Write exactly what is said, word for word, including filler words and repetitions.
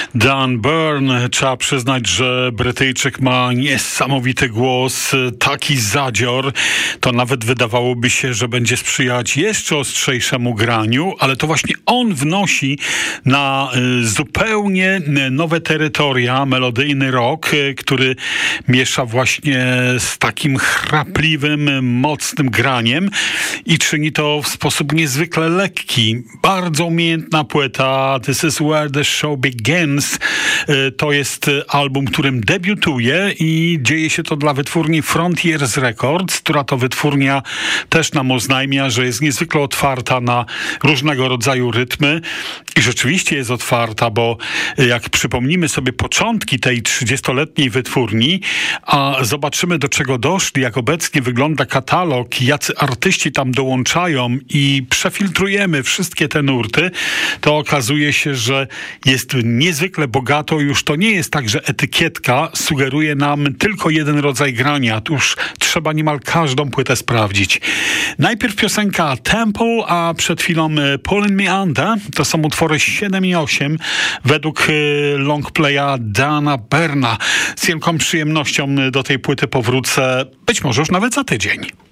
Dan Byrne, trzeba przyznać, że Brytyjczyk ma niesamowity głos, taki zadzior, to nawet wydawałoby się, że będzie sprzyjać jeszcze ostrzejszemu graniu, ale to właśnie on wnosi na zupełnie nowe terytoria melodyjny rock, który miesza właśnie z takim chrapliwym, mocnym graniem i czyni to w sposób niezwykle lekki. Bardzo umiejętna płyta This is where the show begins. To jest album, którym debiutuje i dzieje się to dla wytwórni Frontiers Records, która to wytwórnia też nam oznajmia, że jest niezwykle otwarta na różnego rodzaju rytmy i rzeczywiście jest otwarta, bo jak przypomnimy sobie początki tej trzydziestoletniej wytwórni, a zobaczymy, do czego doszli, jak obecnie wygląda katalog, jacy artyści tam dołączają i przefiltrujemy wszystkie te nurty, to okazuje się, że jest niezwykle bogato. Już to nie jest tak, że etykietka sugeruje nam tylko jeden rodzaj grania. Już trzeba niemal każdą płytę sprawdzić. Najpierw piosenka Temple, a przed chwilą Pulling Me Under. To są utwory siedem i osiem według longplaya Dana Byrna. Z wielką przyjemnością do tej płyty powrócę, być może już nawet za tydzień.